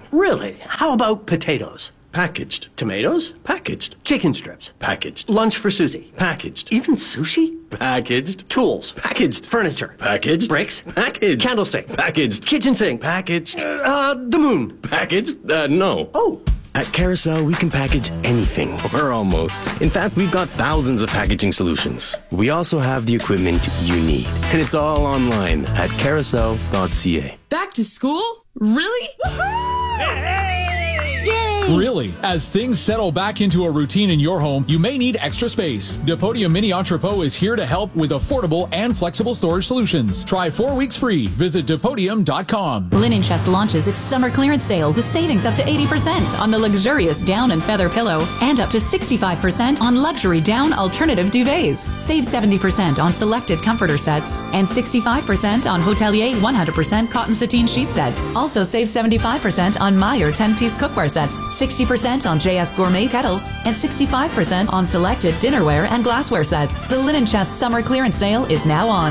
Really? How about potatoes? Packaged. Tomatoes? Packaged. Chicken strips? Packaged. Lunch for Susie? Packaged. Even sushi? Packaged. Tools? Packaged. Furniture? Packaged. Bricks? Packaged. Candlestick? Packaged. Kitchen sink? Packaged. The moon? Packaged? No. Oh. At Carousel, we can package anything, or almost. In fact, we've got thousands of packaging solutions. We also have the equipment you need. And it's all online at carousel.ca. Back to school? Really? Really, as things settle back into a routine in your home, you may need extra space. Depodium Mini Entrepot is here to help with affordable and flexible storage solutions. Try 4 weeks free. Visit Depodium.com. Linen Chest launches its summer clearance sale with savings up to 80% on the luxurious down and feather pillow and up to 65% on luxury down alternative duvets. Save 70% on selected comforter sets and 65% on Hotelier 100% cotton sateen sheet sets. Also save 75% on Meyer 10-piece cookware sets, 60% on JS Gourmet kettles, and 65% on selected dinnerware and glassware sets. The Linen Chest summer clearance sale is now on.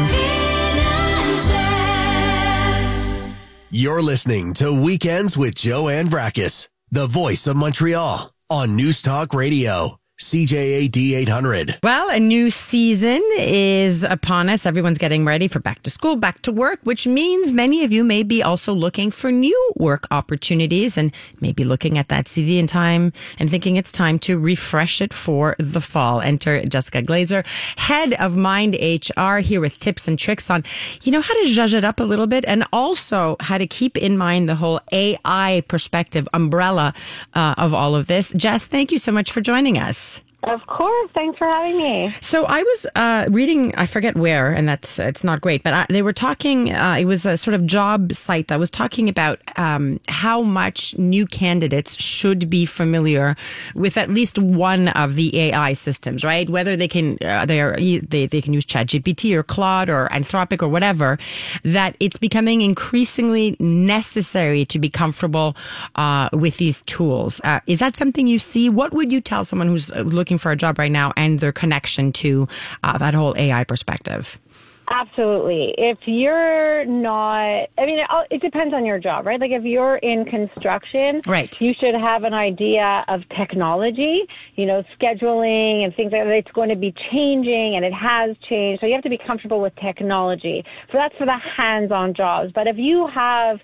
You're listening to Weekends with Joanne Brakis, the voice of Montreal, on News Talk Radio. CJAD 800. Well, a new season is upon us. Everyone's getting ready for back to school, back to work, which means many of you may be also looking for new work opportunities and maybe looking at that CV in time and thinking it's time to refresh it for the fall. Enter Jessica Glazer, head of Mind HR, here with tips and tricks on, how to zhuzh it up a little bit and also how to keep in mind the whole AI perspective umbrella of all of this. Jess, thank you so much for joining us. Of course. Thanks for having me. So I was reading, I forget where, and it's not great, but they were talking, it was a sort of job site that was talking about how much new candidates should be familiar with at least one of the AI systems, right? Whether they can they can use ChatGPT or Claude or Anthropic or whatever, that it's becoming increasingly necessary to be comfortable with these tools. Is that something you see? What would you tell someone who's looking for a job right now and their connection to that whole AI perspective? Absolutely. If you're not, it depends on your job, right? Like if you're in construction, right, you should have an idea of technology, scheduling and things like that. It's going to be changing and it has changed. So you have to be comfortable with technology. So that's for the hands-on jobs. But if you have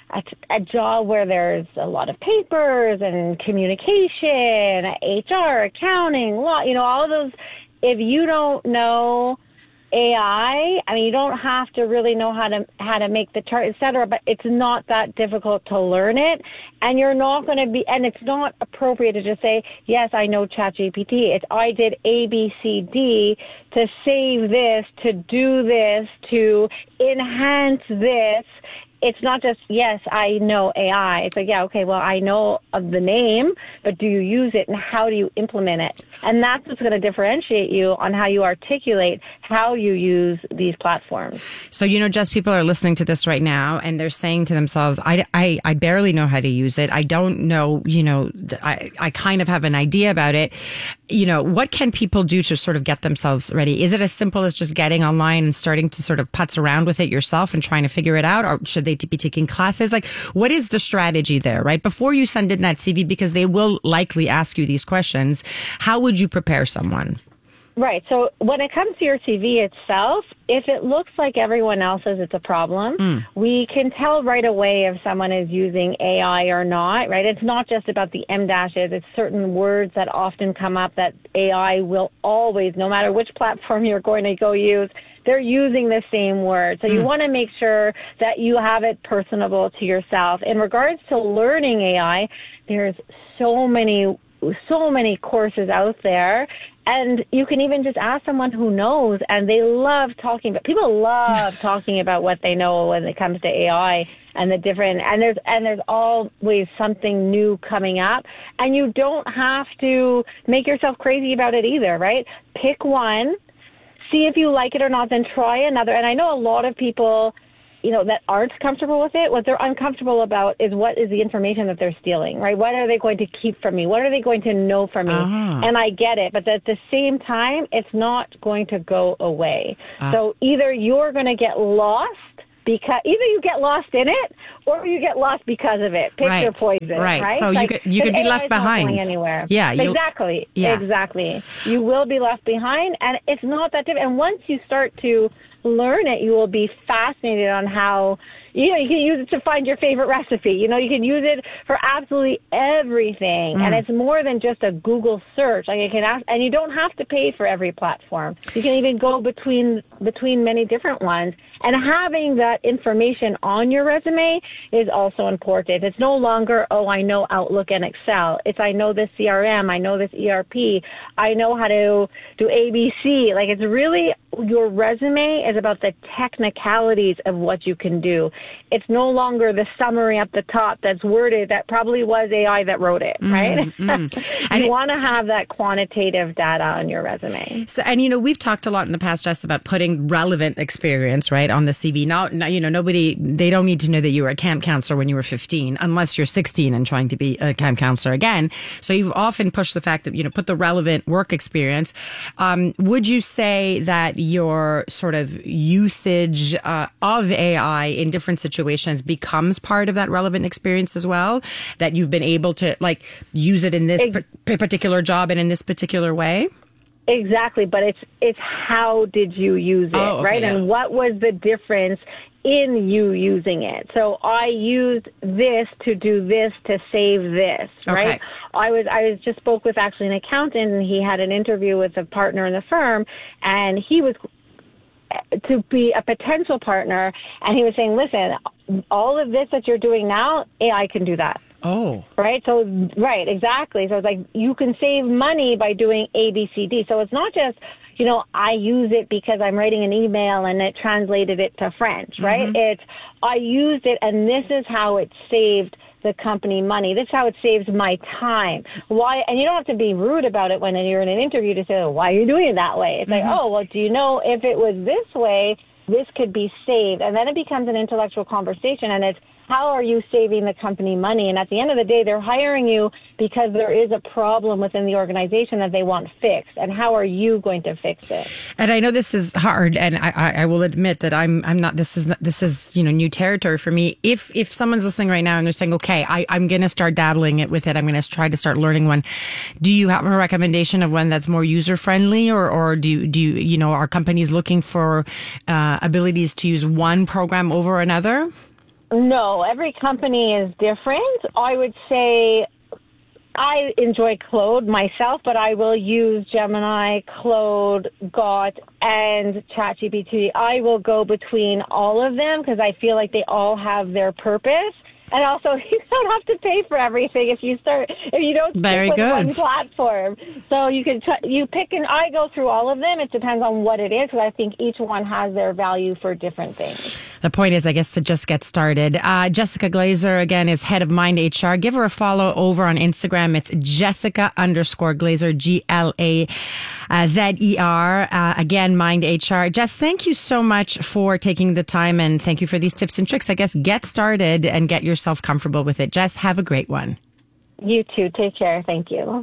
a job where there's a lot of papers and communication, HR, accounting, law, all of those, if you don't know AI, you don't have to really know how to make the chart, et cetera, but it's not that difficult to learn it. And you're not going to be, and it's not appropriate to just say, yes, I know ChatGPT. It's I did A, B, C, D to save this, to do this, to enhance this. It's not just, yes, I know AI. It's like, yeah, okay, well, I know of the name, but do you use it and how do you implement it? And that's what's going to differentiate you on how you articulate how you use these platforms. So, just people are listening to this right now and they're saying to themselves, I barely know how to use it. I don't know, I kind of have an idea about it. What can people do to sort of get themselves ready? Is it as simple as just getting online and starting to sort of putz around with it yourself and trying to figure it out? Or should they be taking classes? Like, what is the strategy there, right? Before you send in that CV, because they will likely ask you these questions, how would you prepare someone? Right. So when it comes to your CV itself, if it looks like everyone else's, it's a problem. We can tell right away if someone is using AI or not, right? It's not just about the M dashes. It's certain words that often come up that AI will always, no matter which platform you're going to go use, they're using the same word. So you want to make sure that you have it personable to yourself. In regards to learning AI, there's so many courses out there. And you can even just ask someone who knows, and they love talking. But people love talking about what they know when it comes to AI and the different. And there's always something new coming up, and you don't have to make yourself crazy about it either, right? Pick one, see if you like it or not, then try another. And I know a lot of people, that aren't comfortable with it. What they're uncomfortable about is what is the information that they're stealing, right? What are they going to keep from me? What are they going to know from me? And I get it, but at the same time, it's not going to go away. So either you're going to get lost because either you get lost in it or you get lost because of it. Pick your poison, right? So you could be left behind. Not going anywhere. Yeah, exactly. Yeah. Exactly. You will be left behind, and it's not that difficult. And once you start to learn it, you will be fascinated on how. You can use it to find your favorite recipe. You can use it for absolutely everything. And it's more than just a Google search. Like you can ask, and you don't have to pay for every platform. You can even go between many different ones. And having that information on your resume is also important. It's no longer, I know Outlook and Excel. It's, I know this CRM. I know this ERP. I know how to do ABC. Like, it's really, your resume is about the technicalities of what you can do. It's no longer the summary up the top that's worded that probably was AI that wrote it, right? You want to have that quantitative data on your resume. So, and we've talked a lot in the past, Jess, about putting relevant experience, right, on the CV. Now, they don't need to know that you were a camp counselor when you were 15, unless you're 16 and trying to be a camp counselor again. So you've often pushed the fact that, put the relevant work experience. Would you say that your sort of usage of AI in different situations becomes part of that relevant experience as well? That you've been able to use it in this particular job and in this particular way? Exactly, but it's how did you use it, right? Yeah. And what was the difference in you using it? So I used this to do this to save this, right? I just spoke with actually an accountant, and he had an interview with a partner in the firm, and he was to be a potential partner, and he was saying, listen, all of this that you're doing now, AI can do that. Oh. Right. So, right. Exactly. So it's like you can save money by doing A, B, C, D. So it's not just, I use it because I'm writing an email and it translated it to French, right? It's, I used it and this is how it saved the company money. This is how it saves my time. Why? And you don't have to be rude about it when you're in an interview to say, why are you doing it that way? It's like, do you know if it was this way, this could be saved? And then it becomes an intellectual conversation, and it's, how are you saving the company money? And at the end of the day, they're hiring you because there is a problem within the organization that they want fixed. And how are you going to fix it? And I know this is hard, and I will admit that I'm not. This is new territory for me. If someone's listening right now and they're saying, okay, I'm going to start dabbling with it, I'm going to try to start learning one. Do you have a recommendation of one that's more user friendly, or do you are companies looking for abilities to use one program over another? No, every company is different. I would say I enjoy Claude myself, but I will use Gemini, Claude, Got, and ChatGPT. I will go between all of them because I feel like they all have their purpose. And also, you don't have to pay for everything if you don't stick with one platform. So you can you pick, and I go through all of them. It depends on what it is, because I think each one has their value for different things. The point is, I guess, to just get started. Jessica Glazer, again, is head of Mind HR. Give her a follow over on Instagram. It's Jessica_Glazer, GLAZER. Again, Mind HR. Jess, thank you so much for taking the time, and thank you for these tips and tricks. I guess get started and get yourself comfortable with it. Jess, have a great one. You too. Take care. Thank you.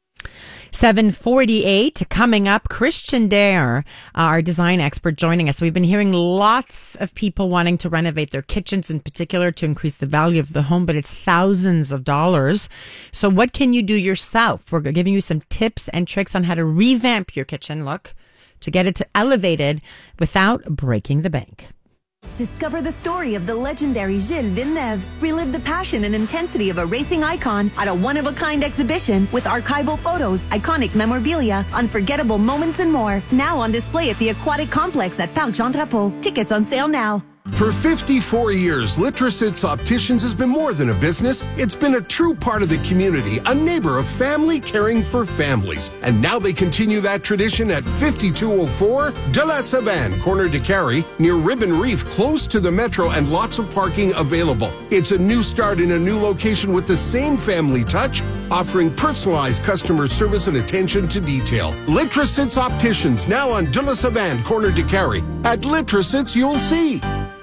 7:48 coming up. Christian Dare, our design expert, joining us. We've been hearing lots of people wanting to renovate their kitchens in particular to increase the value of the home, but it's thousands of dollars. So what can you do yourself? We're giving you some tips and tricks on how to revamp your kitchen look to get it to elevated without breaking the bank. Discover the story of the legendary Gilles Villeneuve. Relive the passion and intensity of a racing icon at a one-of-a-kind exhibition with archival photos, iconic memorabilia, unforgettable moments, and more. Now on display at the Aquatic Complex at Parc Jean Drapeau. Tickets on sale now. For 54 years, Litrosits Opticians has been more than a business. It's been a true part of the community, a neighbor of family caring for families. And now they continue that tradition at 5204 de la Savane, corner de Carrie, near Ribbon Reef, close to the metro, and lots of parking available. It's a new start in a new location with the same family touch, offering personalized customer service and attention to detail. Litrosits Opticians, now on de la Savane, corner de Carrie. At Litrosits, you'll see.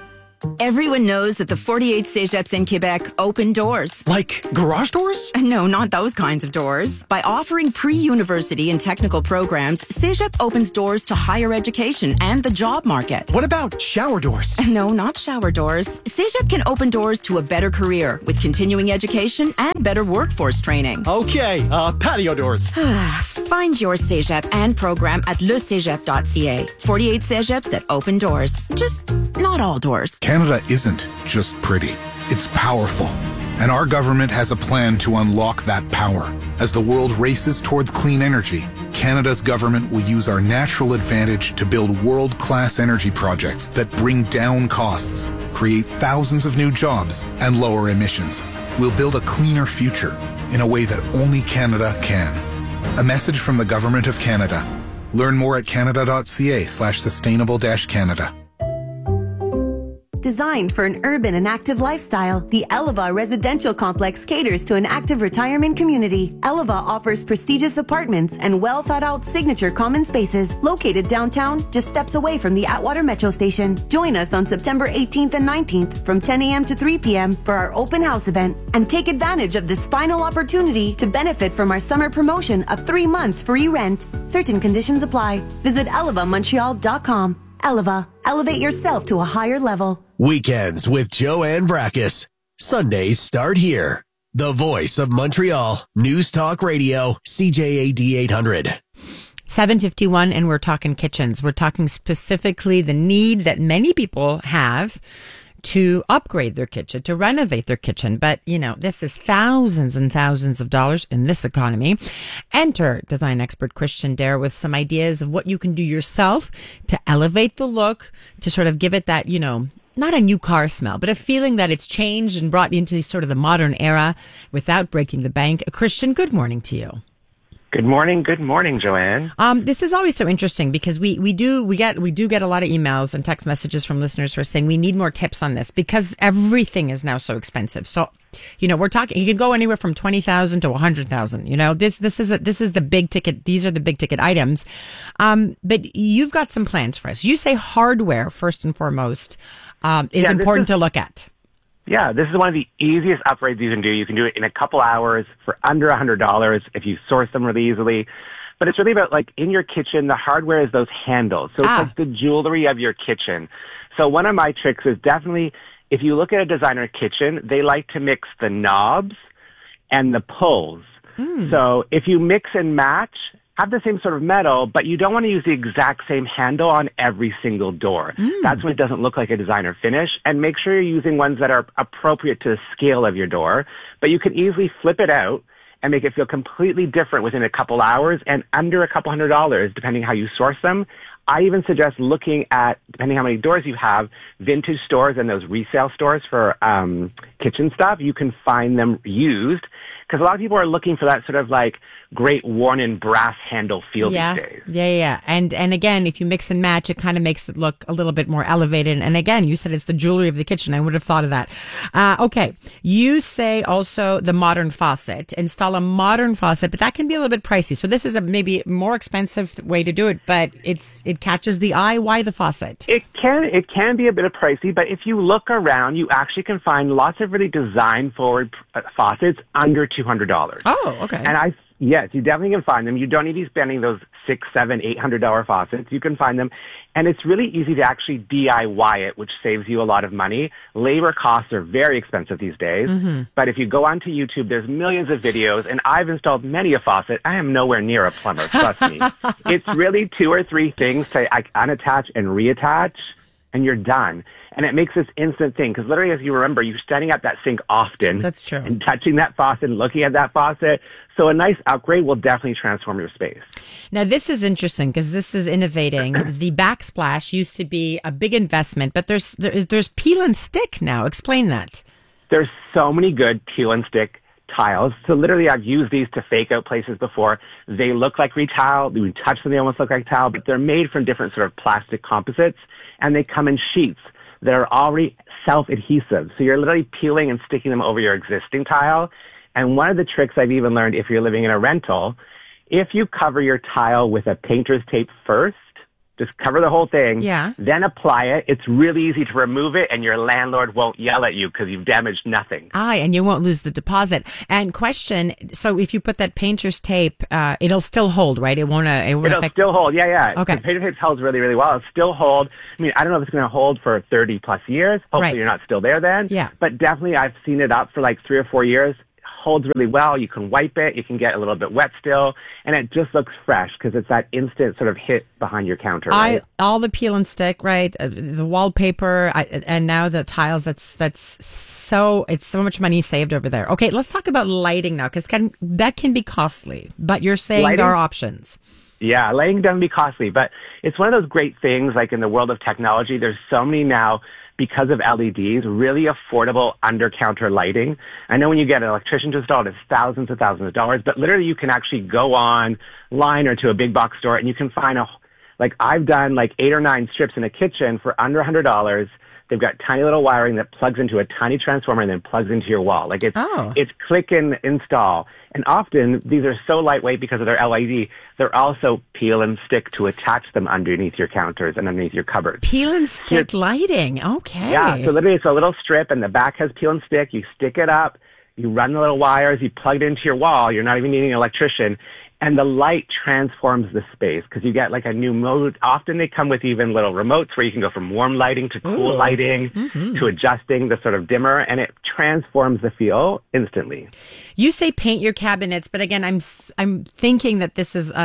Everyone knows that the 48 cégeps in Quebec open doors. Like garage doors? No, not those kinds of doors. By offering pre-university and technical programs, Cégep opens doors to higher education and the job market. What about shower doors? No, not shower doors. Cégep can open doors to a better career with continuing education and better workforce training. Okay, patio doors. Find your Cégep and program at lecégep.ca. 48 cégeps that open doors. Just not all doors. Canada isn't just pretty. It's powerful. And our government has a plan to unlock that power. As the world races towards clean energy, Canada's government will use our natural advantage to build world-class energy projects that bring down costs, create thousands of new jobs, and lower emissions. We'll build a cleaner future in a way that only Canada can. A message from the Government of Canada. Learn more at canada.ca/sustainable-Canada. Designed for an urban and active lifestyle, the Eleva Residential Complex caters to an active retirement community. Eleva offers prestigious apartments and well-thought-out signature common spaces located downtown, just steps away from the Atwater Metro Station. Join us on September 18th and 19th from 10 a.m. to 3 p.m. for our open house event, and take advantage of this final opportunity to benefit from our summer promotion of 3 months free rent. Certain conditions apply. Visit elevamontreal.com. Eleva, elevate yourself to a higher level. Weekends with Joanne Brackus. Sundays start here. The voice of Montreal. News Talk Radio, CJAD 800. 7:51, and we're talking kitchens. We're talking specifically the need that many people have to upgrade their kitchen, to renovate their kitchen. But, you know, this is thousands and thousands of dollars in this economy. Enter design expert Christian Dare with some ideas of what you can do yourself to elevate the look, to sort of give it that, you know, not a new car smell, but a feeling that it's changed and brought into sort of the modern era without breaking the bank. Christian, good morning to you. Good morning, Joanne. This is always so interesting because we do get a lot of emails and text messages from listeners who are saying we need more tips on this because everything is now so expensive. So, you know, we're talking, you can go anywhere from 20,000 to 100,000. You know, this is the big ticket. These are the big ticket items. But you've got some plans for us. You say hardware first and foremost is important to look at. Yeah, this is one of the easiest upgrades you can do. You can do it in a couple hours for under $100 if you source them really easily. But it's really about, like, in your kitchen, the hardware is those handles. So it's like the jewelry of your kitchen. So one of my tricks is definitely, if you look at a designer kitchen, they like to mix the knobs and the pulls. So if you mix and match, have the same sort of metal, but you don't want to use the exact same handle on every single door. That's when it doesn't look like a designer finish. And make sure you're using ones that are appropriate to the scale of your door. But you can easily flip it out and make it feel completely different within a couple hours and under a couple $100, depending how you source them. I even suggest looking at, depending how many doors you have, vintage stores and those resale stores for kitchen stuff. You can find them used because a lot of people are looking for that sort of like great worn-in brass handle feel these days. Yeah. And again, if you mix and match, it kind of makes it look a little bit more elevated. And again, you said it's the jewelry of the kitchen. I would have thought of that. Okay. You say also the modern faucet. Install a modern faucet, but that can be a little bit pricey. So this is a maybe more expensive way to do it, but it catches the eye. Why the faucet? It can be a bit of pricey, but if you look around, you actually can find lots of really design-forward faucets under $200. Oh, okay. And yes, you definitely can find them. You don't need to be spending those $600, $700, $800 faucets. You can find them. And it's really easy to actually DIY it, which saves you a lot of money. Labor costs are very expensive these days. But if you go onto YouTube, there's millions of videos, and I've installed many a faucet. I am nowhere near a plumber, trust me. It's really 2 or 3 things to unattach and reattach, and you're done. And it makes this instant thing, because literally, as you remember, you're standing at that sink often. That's true. And touching that faucet and looking at that faucet. So a nice upgrade will definitely transform your space. Now, this is interesting because this is innovating. The backsplash used to be a big investment, but there's peel and stick now. Explain that. There's so many good peel and stick tiles. So literally, I've used these to fake out places before. They look like retile. When you touch them, they almost look like tile, but they're made from different sort of plastic composites, and they come in sheets that are already self-adhesive. So you're literally peeling and sticking them over your existing tile. And one of the tricks I've even learned if you're living in a rental, if you cover your tile with a painter's tape first, Just cover the whole thing. Yeah. Then apply it. It's really easy to remove it, and your landlord won't yell at you because you've damaged nothing. And you won't lose the deposit. And question, so if you put that painter's tape, it'll still hold, right? It'll still hold. Yeah. Okay. The painter's tape holds really, really well. It'll still hold. I mean, I don't know if it's going to hold for 30 plus years. Hopefully you're not still there then. Yeah. But definitely I've seen it up for like 3 or 4 years. Holds really well. You can wipe it. You can get a little bit wet still. And it just looks fresh because it's that instant sort of hit behind your counter. Right? All the peel and stick, right? The wallpaper, and now the tiles. It's so much money saved over there. Okay, let's talk about lighting now because that can be costly. But you're saying lighting? There are options. Yeah, lighting can be costly, but it's one of those great things. Like in the world of technology, there's so many now. Because of LEDs, really affordable under-counter lighting. I know when you get an electrician to install it, it's thousands and thousands of dollars, but literally you can actually go online or to a big box store and you can find I've done like 8 or 9 strips in a kitchen for under $100. They've got tiny little wiring that plugs into a tiny transformer and then plugs into your wall. It's click and install. And often these are so lightweight because of their LED, they're also peel and stick to attach them underneath your counters and underneath your cupboards. Peel and stick lighting. Okay. Yeah. So literally it's a little strip and the back has peel and stick. You stick it up, you run the little wires, you plug it into your wall. You're not even needing an electrician. And the light transforms the space because you get like a new mode. Often they come with even little remotes where you can go from warm lighting to cool lighting to adjusting the sort of dimmer, and it transforms the feel instantly. You say paint your cabinets, but again, I'm thinking that this is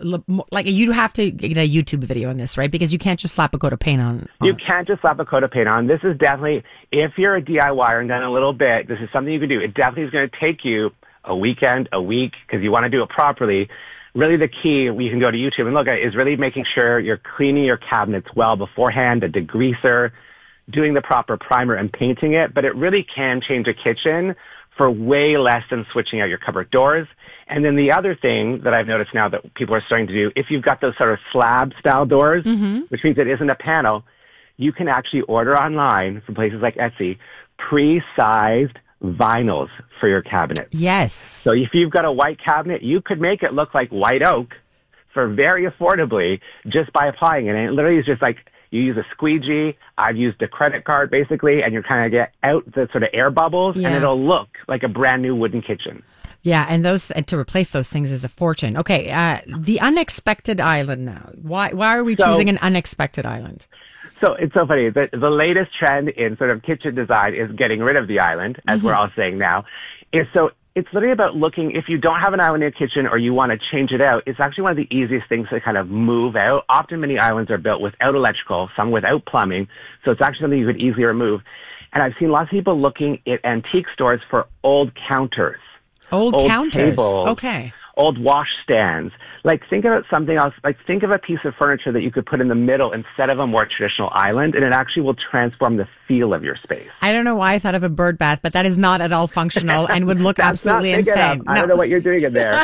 you have to get a YouTube video on this, right? Because you can't just slap a coat of paint on. You can't just slap a coat of paint on. This is definitely, if you're a DIYer and done a little bit, this is something you can do. It definitely is going to take you a weekend, a week, because you want to do it properly. Really the key, you can go to YouTube and look at it, is really making sure you're cleaning your cabinets well beforehand, a degreaser, doing the proper primer and painting it. But it really can change a kitchen for way less than switching out your cupboard doors. And then the other thing that I've noticed now that people are starting to do, if you've got those sort of slab style doors, which means it isn't a panel, you can actually order online from places like Etsy, pre-sized vinyls for your cabinet. Yes. So if you've got a white cabinet, you could make it look like white oak for very affordably just by applying it. And it literally is just like you use a squeegee. I've used a credit card basically, and you kind of get out the sort of air bubbles and it'll look like a brand new wooden kitchen. Yeah, and to replace those things is a fortune. Okay, the unexpected island now. Why are we choosing an unexpected island? So it's so funny. The latest trend in sort of kitchen design is getting rid of the island, as we're all saying now. It's literally about looking, if you don't have an island in your kitchen or you want to change it out, it's actually one of the easiest things to kind of move out. Often many islands are built without electrical, some without plumbing, so it's actually something you could easily remove. And I've seen lots of people looking at antique stores for old counters. Old counters? Tables, okay. Old wash stands. Like, think about something else. Like, think of a piece of furniture that you could put in the middle instead of a more traditional island, and it actually will transform the feel of your space. I don't know why I thought of a bird bath, but that is not at all functional and would look absolutely insane. I don't know what you're doing in there.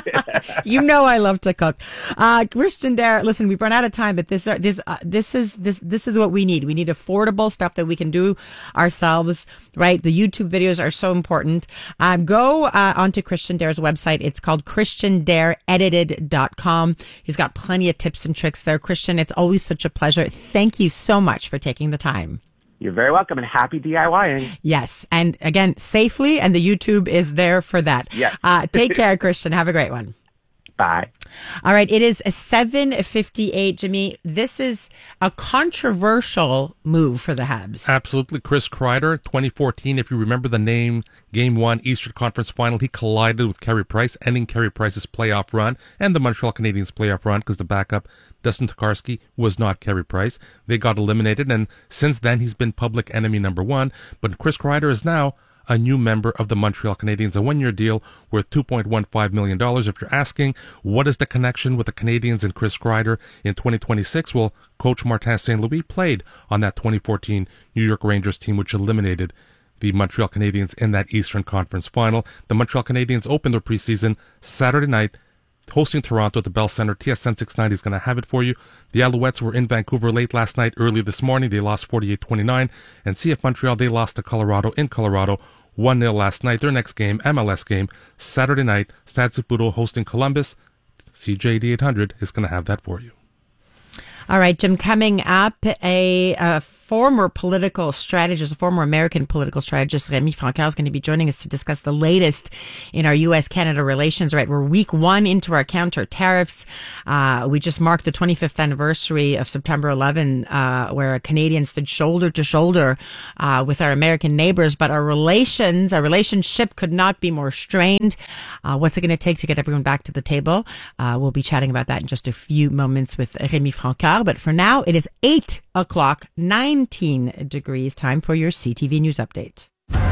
You know I love to cook. Christian Dare, listen, we've run out of time, but this is what we need. We need affordable stuff that we can do ourselves, right? The YouTube videos are so important. Go onto Christian Dare's website. It's called ChristianDareEdited.com. He's got plenty of tips and tricks there. Christian, it's always such a pleasure. Thank you so much for taking the time. You're very welcome, and happy DIYing. Yes. And again, safely, and the YouTube is there for that. Yes. Take care, Christian. Have a great one. Bye. All right. It is 7:58, Jimmy. This is a controversial move for the Habs. Absolutely. Chris Kreider, 2014, if you remember the name, Game 1, Eastern Conference Final, he collided with Carey Price, ending Carey Price's playoff run and the Montreal Canadiens' playoff run because the backup, Dustin Tokarski, was not Carey Price. They got eliminated, and since then, he's been public enemy number one. But Chris Kreider is now a new member of the Montreal Canadiens, a one-year deal worth $2.15 million. If you're asking, what is the connection with the Canadiens and Chris Kreider in 2026? Well, Coach Martin St. Louis played on that 2014 New York Rangers team, which eliminated the Montreal Canadiens in that Eastern Conference Final. The Montreal Canadiens opened their preseason Saturday night, hosting Toronto at the Bell Center. TSN 690 is going to have it for you. The Alouettes were in Vancouver late last night. Early this morning, they lost 48-29. And CF Montreal, they lost to Colorado in Colorado 1-0 last night. Their next game, MLS game, Saturday night, Stade Saputo hosting Columbus. CJD 800 is going to have that for you. All right, Jim, coming up, a former political strategist, a former American political strategist, Rémi Francoeur, is going to be joining us to discuss the latest in our U.S.-Canada relations. Right, we're week one into our counter tariffs. We just marked the 25th anniversary of September 11, where Canadians stood shoulder to shoulder with our American neighbors. But our relationship could not be more strained. What's it going to take to get everyone back to the table? We'll be chatting about that in just a few moments with Rémi Francoeur. But for now, it is 8 o'clock, 19 degrees. Time for your CTV News Update.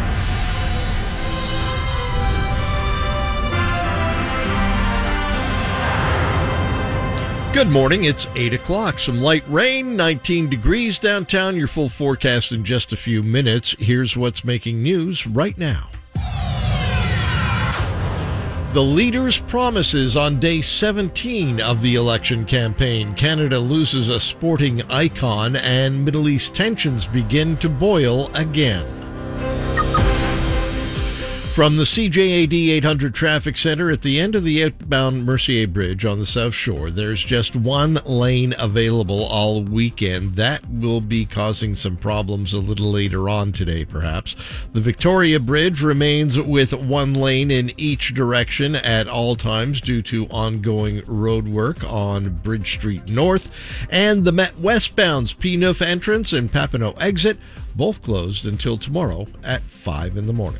Good morning. It's 8 o'clock. Some light rain, 19 degrees downtown. Your full forecast in just a few minutes. Here's what's making news right now. The leaders' promises on day 17 of the election campaign. Canada loses a sporting icon and Middle East tensions begin to boil again. From the CJAD 800 Traffic Center at the end of the outbound Mercier Bridge on the South Shore, there's just one lane available all weekend. That will be causing some problems a little later on today, perhaps. The Victoria Bridge remains with one lane in each direction at all times due to ongoing road work on Bridge Street North. And the Met westbound's P9 entrance and Papineau exit, both closed until tomorrow at 5 in the morning.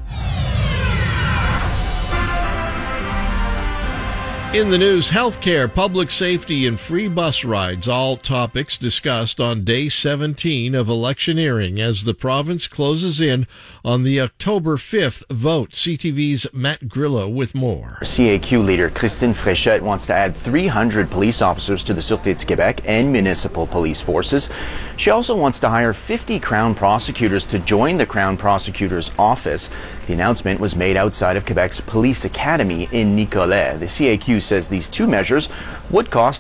In the news, healthcare, public safety, and free bus rides, all topics discussed on day 17 of electioneering as the province closes in on the October 5th vote. CTV's Matt Grillo with more. CAQ leader Christine Fréchette wants to add 300 police officers to the Sûreté du Québec and municipal police forces. She also wants to hire 50 Crown prosecutors to join the Crown Prosecutor's Office. The announcement was made outside of Quebec's Police Academy in Nicolet. The CAQ says these two measures would cost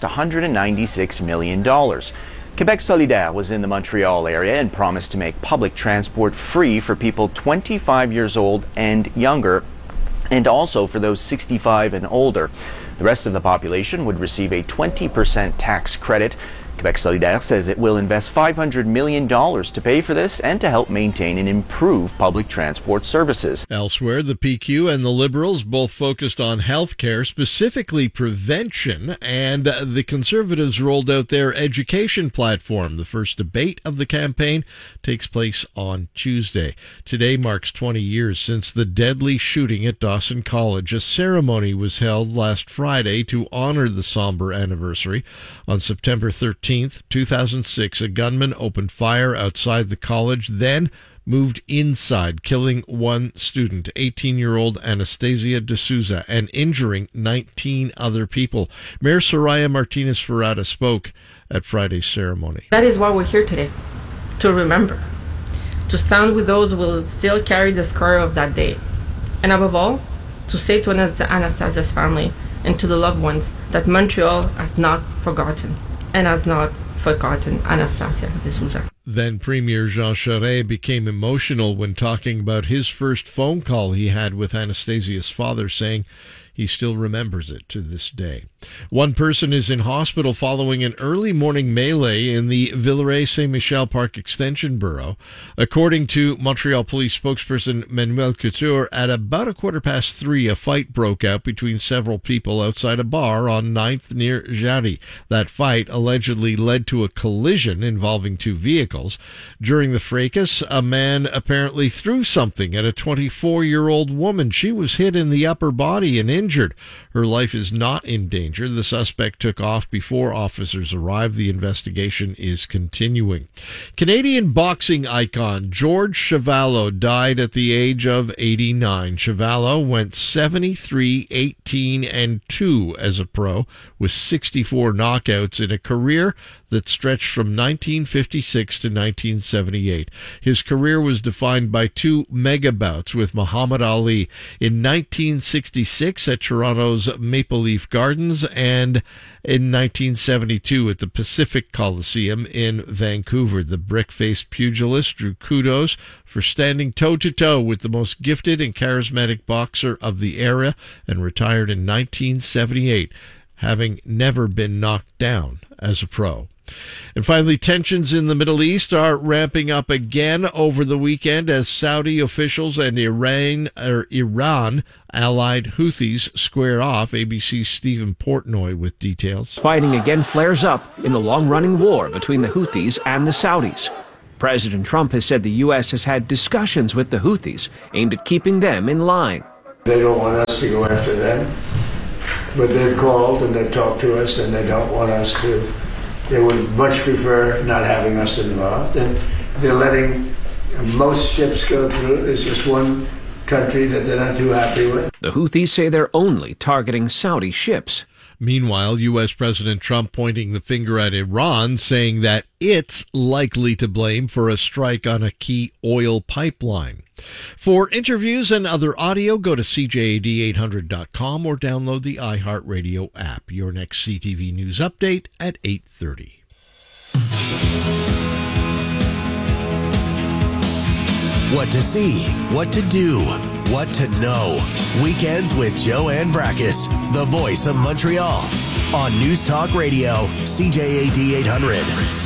$196 million. Quebec Solidaire was in the Montreal area and promised to make public transport free for people 25 years old and younger, and also for those 65 and older. The rest of the population would receive a 20% tax credit. Quebec Solidaire says it will invest $500 million to pay for this and to help maintain and improve public transport services. Elsewhere, the PQ and the Liberals both focused on health care, specifically prevention, and the Conservatives rolled out their education platform. The first debate of the campaign takes place on Tuesday. Today marks 20 years since the deadly shooting at Dawson College. A ceremony was held last Friday to honor the somber anniversary. On September 13th, 2006, a gunman opened fire outside the college, then moved inside, killing one student, 18-year-old Anastasia D'Souza, and injuring 19 other people. Mayor Soraya Martinez-Ferrada spoke at Friday's ceremony. That is why we're here today, to remember, to stand with those who will still carry the scar of that day, and above all, to say to Anastasia's family and to the loved ones that Montreal has not forgotten and has not forgotten Anastasia D'Souza. Then Premier Jean Charest became emotional when talking about his first phone call he had with Anastasia's father, saying he still remembers it to this day. One person is in hospital following an early morning melee in the Villeray-Saint-Michel Park Extension Borough. According to Montreal Police spokesperson Manuel Couture, at about 3:15, a fight broke out between several people outside a bar on 9th near Jarry. That fight allegedly led to a collision involving two vehicles. During the fracas, a man apparently threw something at a 24-year-old woman. She was hit in the upper body and injured. Her life is not in danger. The suspect took off before officers arrived. The investigation is continuing. Canadian boxing icon George Chuvalo died at the age of 89. Chuvalo went 73-18-2 as a pro, with 64 knockouts in a career that stretched from 1956 to 1978. His career was defined by two mega bouts with Muhammad Ali in 1966 at Toronto's Maple Leaf Gardens and in 1972 at the Pacific Coliseum in Vancouver. The brick-faced pugilist drew kudos for standing toe-to-toe with the most gifted and charismatic boxer of the era and retired in 1978, having never been knocked down as a pro. And finally, tensions in the Middle East are ramping up again over the weekend as Saudi officials and Iran allied Houthis square off. ABC's Stephen Portnoy with details. Fighting again flares up in the long-running war between the Houthis and the Saudis. President Trump has said the U.S. has had discussions with the Houthis aimed at keeping them in line. They don't want us to go after them, but they've called and they've talked to us, and they don't want us to. They would much prefer not having us involved, and they're letting most ships go through. There's just one country that they're not too happy with. The Houthis say they're only targeting Saudi ships. Meanwhile, U.S. President Trump pointing the finger at Iran, saying that it's likely to blame for a strike on a key oil pipeline. For interviews and other audio, go to CJAD800.com or download the iHeartRadio app. Your next CTV News update at 8:30. What to see, what to do, what to know. Weekends with Joanne Brakis, the voice of Montreal. On News Talk Radio, CJAD 800.